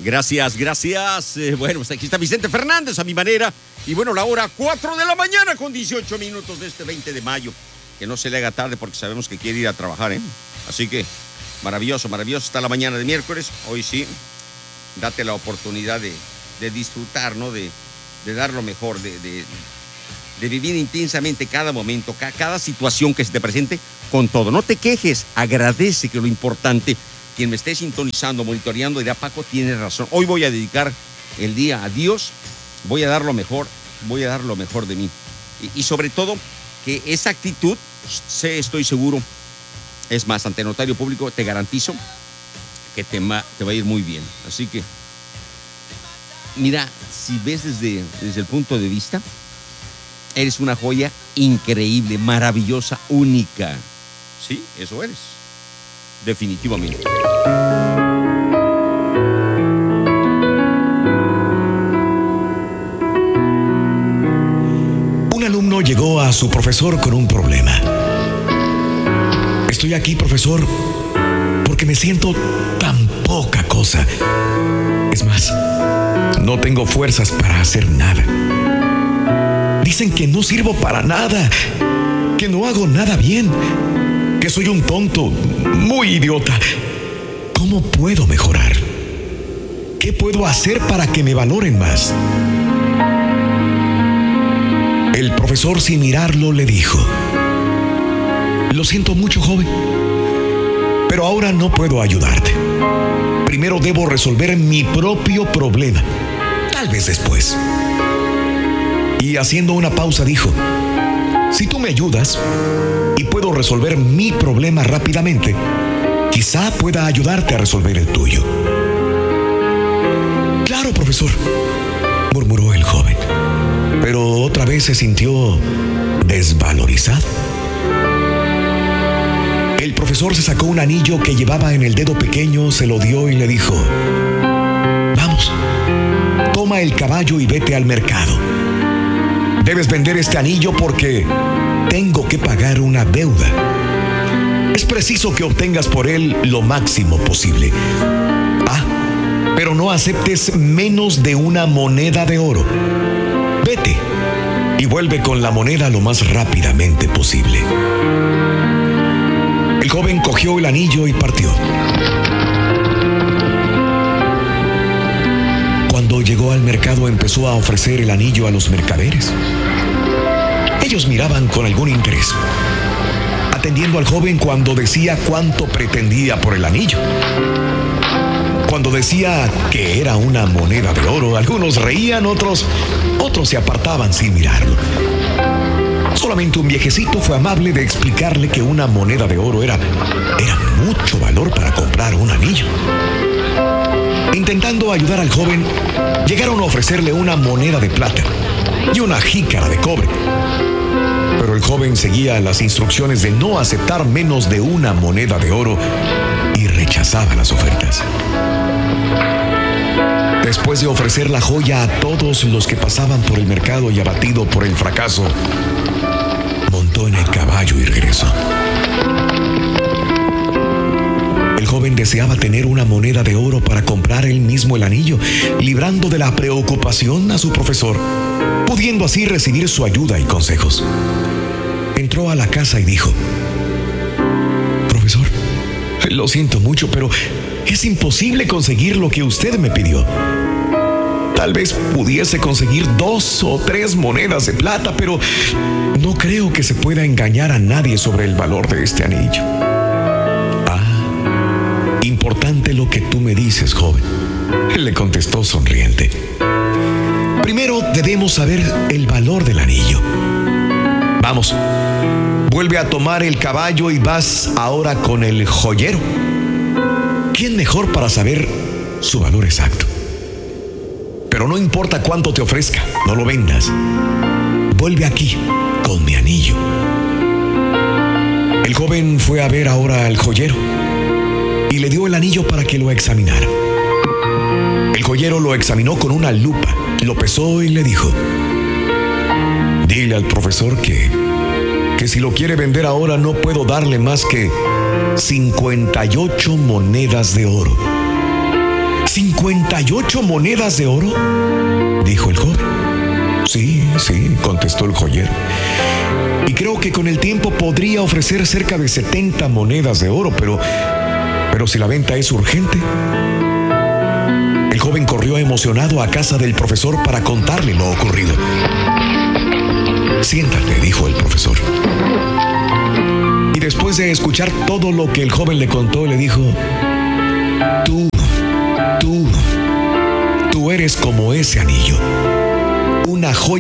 Gracias. Bueno, pues aquí está Vicente Fernández a mi manera. Y bueno, la hora 4 de la mañana con 18 minutos de este 20 de mayo. Que no se le haga tarde porque sabemos que quiere ir a trabajar, ¿eh? Así que maravilloso está la mañana de miércoles. Hoy sí, date la oportunidad de disfrutar, ¿no? De dar lo mejor, de vivir intensamente cada momento, cada situación que se te presente con todo. No te quejes, agradece, que lo importante. Quien me esté sintonizando, monitoreando, dirá: Paco tiene razón. Hoy voy a dedicar el día a Dios, voy a dar lo mejor de mí. Y sobre todo, que esa actitud, estoy seguro, es más, ante notario público, te garantizo que te va a ir muy bien. Así que, mira, si ves desde el punto de vista, eres una joya increíble, maravillosa, única. Sí, eso eres. Definitivamente. Un alumno llegó a su profesor con un problema. Estoy aquí, profesor, porque me siento tan poca cosa. Es más, no tengo fuerzas para hacer nada. Dicen que no sirvo para nada, que no hago nada bien, que soy un tonto, muy idiota. ¿Cómo puedo mejorar? ¿Qué puedo hacer para que me valoren más? El profesor, sin mirarlo, le dijo: lo siento mucho, joven, pero ahora no puedo ayudarte. Primero debo resolver mi propio problema, tal vez después. Y haciendo una pausa dijo: si tú me ayudas y puedo resolver mi problema rápidamente, quizá pueda ayudarte a resolver el tuyo. Claro, profesor, murmuró el joven, pero otra vez se sintió desvalorizado. El profesor se sacó un anillo que llevaba en el dedo pequeño, se lo dio y le dijo: vamos, toma el caballo y vete al mercado. Debes vender este anillo porque tengo que pagar una deuda. Es preciso que obtengas por él lo máximo posible. Pero no aceptes menos de una moneda de oro. Vete y vuelve con la moneda lo más rápidamente posible. El joven cogió el anillo y partió. Cuando llegó al mercado, empezó a ofrecer el anillo a los mercaderes. Ellos miraban con algún interés, atendiendo al joven cuando decía cuánto pretendía por el anillo. Cuando decía que era una moneda de oro, algunos reían, otros se apartaban sin mirarlo. Solamente un viejecito fue amable de explicarle que una moneda de oro era mucho valor para comprar un anillo. Intentando ayudar al joven, llegaron a ofrecerle una moneda de plata y una jícara de cobre. Pero el joven seguía las instrucciones de no aceptar menos de una moneda de oro y rechazaba las ofertas. Después de ofrecer la joya a todos los que pasaban por el mercado y abatido por el fracaso, montó en el caballo y regresó. El joven deseaba tener una moneda de oro para comprar él mismo el anillo, librando de la preocupación a su profesor, pudiendo así recibir su ayuda y consejos. Entró a la casa y dijo: profesor, lo siento mucho, pero es imposible conseguir lo que usted me pidió. Tal vez pudiese conseguir 2 o 3 monedas de plata, pero no creo que se pueda engañar a nadie sobre el valor de este anillo. Importante lo que tú me dices, joven, le contestó sonriente. Primero debemos saber el valor del anillo. Vamos, vuelve a tomar el caballo y vas ahora con el joyero. ¿Quién mejor para saber su valor exacto? Pero no importa cuánto te ofrezca, no lo vendas. Vuelve aquí con mi anillo. El joven fue a ver ahora al joyero y le dio el anillo para que lo examinara. El joyero lo examinó con una lupa, lo pesó y le dijo: dile al profesor que si lo quiere vender ahora no puedo darle más que 58 monedas de oro. ¿58 monedas de oro?, dijo el joven. Sí, contestó el joyero. Y creo que con el tiempo podría ofrecer cerca de 70 monedas de oro, pero si la venta es urgente. El joven corrió emocionado a casa del profesor para contarle lo ocurrido. Siéntate, dijo el profesor. Y después de escuchar todo lo que el joven le contó, le dijo: Tú eres como ese anillo, una joya